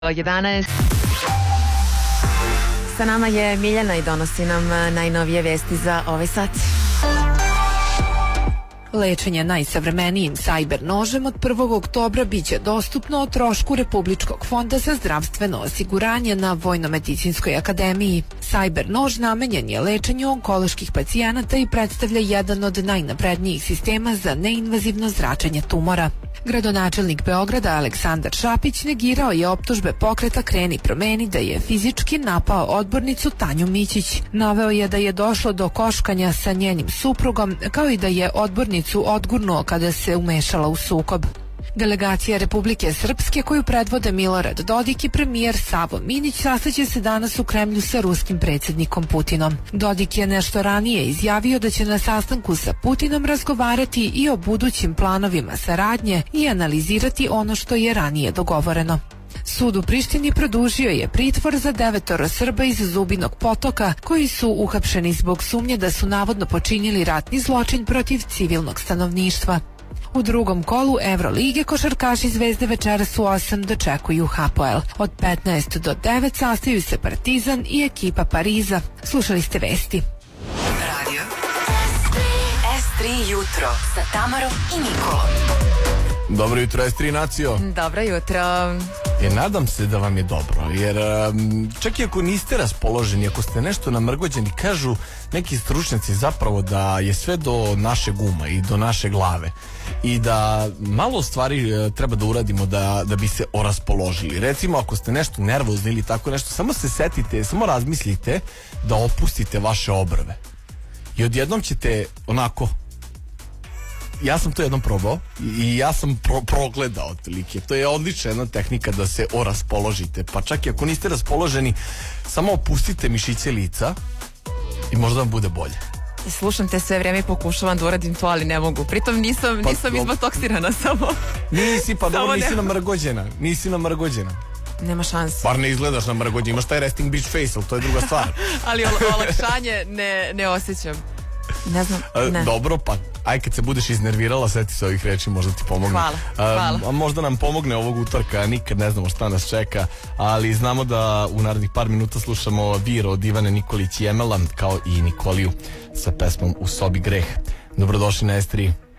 11. Sa nama je Miljana i donosi nam najnovije vesti za ovaj sat. Lečenje najsavremenijim sajber nožem od 1. oktobra biće dostupno o trošku Republičkog fonda za zdravstveno osiguranje na Vojno-medicinskoj akademiji. Sajber nož namenjen je lečenju onkoloških pacijenata i predstavlja jedan od najnaprednijih sistema za neinvazivno zračenje tumora. Gradonačelnik Beograda Aleksandar Šapić negirao je optužbe pokreta Kreni promeni da je fizički napao odbornicu Tanju Mićić. Naveo je da je došlo do koškanja sa njenim suprugom, kao i da je odbornicu odgurnuo kada se umešala u sukob. Delegacija Republike Srpske, koju predvode Milorad Dodik i premijer Savo Minić, sastaće se danas u Kremlju sa ruskim predsjednikom Putinom. Dodik je nešto ranije izjavio da će na sastanku sa Putinom razgovarati i o budućim planovima saradnje i analizirati ono što je ranije dogovoreno. Sud u Prištini produžio je pritvor za 9 Srba iz Zubinog Potoka koji su uhapšeni zbog sumnje da su navodno počinili ratni zločin protiv civilnog stanovništva. U drugom kolu Evrolige košarkaši Zvezde večeras u 8 dočekuju Hapoel. Od 15 do 9 sastaju se Partizan i ekipa Pariza. Slušali ste vesti. Radio S3 jutro sa Tamarom i Nikolom. Dobro jutro, S3 nacijo. Dobro jutro. Nadam se da vam je dobro, jer čak i ako niste raspoloženi, ako ste nešto namrgođeni, kažu neki stručnjaci zapravo da je sve do našeg uma i do naše glave i da malo stvari treba da uradimo da bi se oraspoložili. Recimo, ako ste nešto nervozni ili tako nešto, samo se setite, samo razmislite da opustite vaše obrve i odjednom ćete onako. Ja sam to jednom probao i ja sam progledao otprilike. To je odlična jedna tehnika da se oraspoložite. Pa čak i ako niste raspoloženi, samo opustite mišiće lica i možda vam bude bolje. Slušam te sve vreme i pokušavam da uradim to, ali ne mogu. Pritom nisam izbotoksirana samo. Nisi, pa dobro, nisi namrgođena. Nema šanse. Bar ne izgledaš namrgođena, imaš taj resting bitch face, ali to je druga stvar. Ali olakšanje ne osjećam. Ne znam, ne. Dobro, pa aj kad se budeš iznervirala, seti se ovih reči, možda ti pomogne. Hvala. A možda nam pomogne ovog utorka, nikad ne znamo šta nas čeka, ali znamo da u narednih par minuta slušamo Vir od Ivane Nikolić i Emela, kao i Nikoliju sa pesmom U sobi greh. Dobrodošli na S3.